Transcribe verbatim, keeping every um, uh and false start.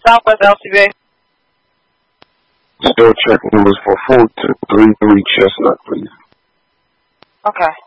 Southwest L C B. Still check numbers for four two three three Chestnut, please. Okay.